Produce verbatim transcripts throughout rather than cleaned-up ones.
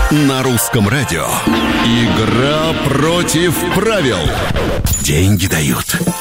На русском радио. Игра против правил. Деньги дают.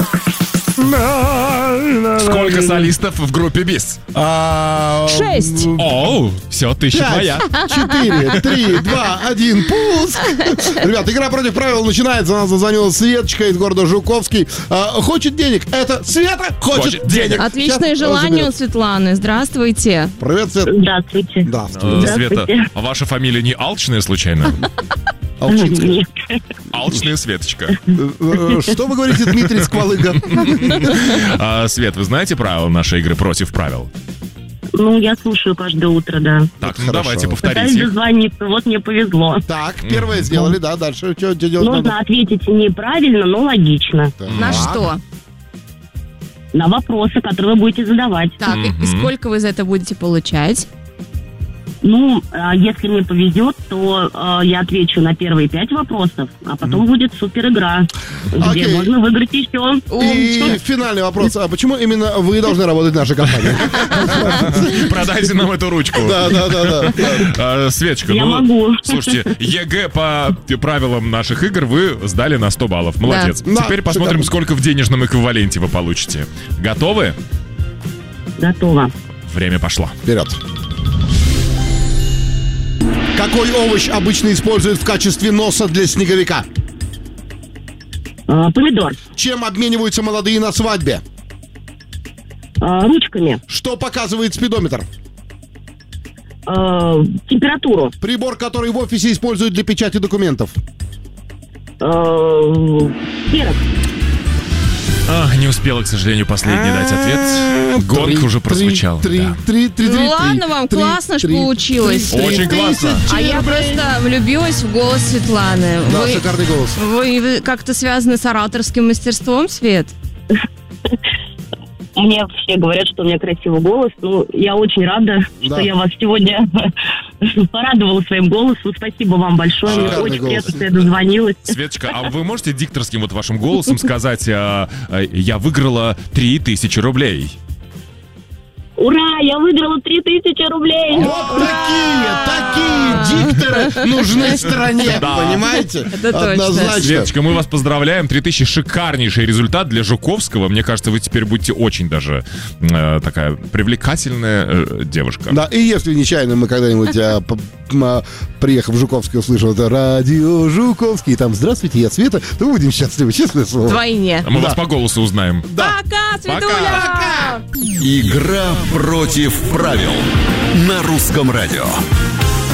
Сколько солистов в группе БИС? А, Шесть. Оу, все, тысяча твоя. четыре, три, два, один, пуск. Ребят, игра против правил начинается. Нас зазвонила Светочка из города Жуковский. А, хочет денег. Это Света хочет, Хочет денег. денег. Отличное Сейчас желание у заберет. Светланы. Здравствуйте. Привет, Свет. Здравствуйте. Да, Э, Света, а ваша фамилия не Алчная случайно? Алчинская. Нет. Алчная Светочка. Э, Что вы говорите, Дмитрий Сквалыга? А, Свет, вы знаете правила нашей игры против правил? Ну, я слушаю каждое утро, да. Так, ну Хорошо. давайте, Пытаюсь повторите их. дозвониться, вот мне повезло. Так, первое сделали, да, дальше что делать Нужно надо? ответить неправильно, но логично. На Так. что? На вопросы, которые вы будете задавать. Так, и Мгм. сколько вы за это будете получать? Ну, а если мне повезет, то э, я отвечу на первые пять вопросов, а потом будет супер игра, где Окей. можно выиграть еще. И финальный вопрос. А почему именно вы должны работать в нашей компании? Продайте нам эту ручку. Да, да, да, да. А, Светочка, Я ну, могу. слушайте, ЕГЭ по правилам наших игр вы сдали на сто баллов. Молодец. Да. Теперь Да, посмотрим, шикарно. сколько в денежном эквиваленте вы получите. Готовы? Готово. Время пошло. Вперед. Какой овощ обычно используют в качестве носа для снеговика? Э, помидор. Чем обмениваются молодые на свадьбе? Э, ручками. Что показывает спидометр? Э, температуру. Прибор, который в офисе используют для печати документов. Э, Ксерокс. А, не успела, к сожалению, последний дать ответ. Гонг Три, уже прозвучал. Три, да. три, три, три, Ну три, ладно вам, три, классно ж три, получилось. три, Очень три классно. тысячи А я рублей. просто влюбилась в голос Светланы. Да, Вы, шикарный голос. вы, вы как-то связаны с ораторским мастерством, Свет? Мне все говорят, что у меня красивый голос. Ну, я очень рада, Да. что я вас сегодня порадовала своим голосом. Спасибо вам большое. Мне Шикарный очень голос. приятно, что я дозвонилась. Светочка, а вы можете дикторским вот вашим голосом сказать, а, а, я выиграла три тысячи рублей? Ура! Я выиграла три тысячи рублей! Вот такие, такие дикторы нужны стране, Да. понимаете? Это точно. Однозначно. Светочка, мы вас поздравляем. три тысячи шикарнейший результат для Жуковского. Мне кажется, вы теперь будете очень даже э, такая привлекательная э, девушка. Да, и если нечаянно мы когда-нибудь, а, п- м, а, приехав в Жуковский, услышал это радио Жуковский, и там «Здравствуйте, я Света», то мы будем счастливы, честное слово. Вдвойне. Мы Да. вас по голосу узнаем. Пока, Светуля! Игра против правил. На русском радио.